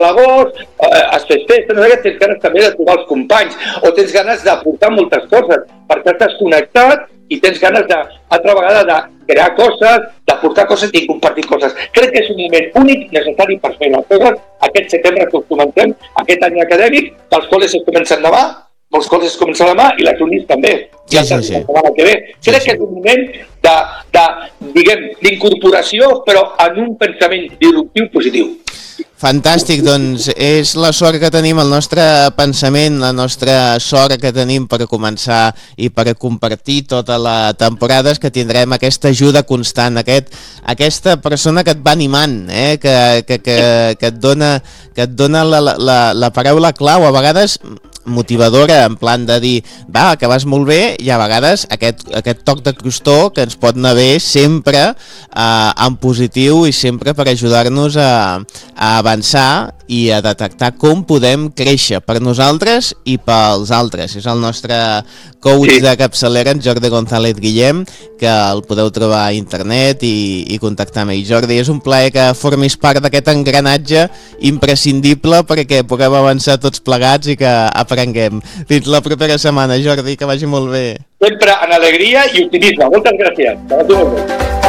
l'agost, es festeja, no sé què, tens ganes també de trobar els companys, o tens ganes d'aportar moltes coses, perquè estàs connectat i tens ganes altra vegada de crear coses, d'aportar coses i compartir coses. Crec que és un moment únic necessari per fer les coses. Aquest setembre que comencem, aquest any acadèmic, els col·les es comencen demà, molts col·les es comencen demà i les unis també. Sí. Crec que és un moment d'incorporació, però en un pensament disruptiu positiu. Fantàstic, doncs és la sort que tenim, el nostre pensament, la nostra sort que tenim per començar i per compartir tota la temporada, és que tindrem aquesta ajuda constant, aquesta persona que et va animant, que et dona la paraula clau, a vegades motivadora, en plan de dir, va, que vas molt bé, i a vegades aquest toc de crostó que ens pot anar bé sempre en positiu i sempre per ajudar-nos a avançar i a detectar com podem créixer per nosaltres i pels altres. És el nostre coach de capçalera, en Jordi González Guillem, que el podeu trobar a internet i contactar amb ell. Jordi, és un plaer que formis part d'aquest engranatge imprescindible perquè puguem avançar tots plegats i que aprenguem. Fins la propera setmana, Jordi, que vagi molt bé. Sempre en alegria i optimisme. Moltes gràcies.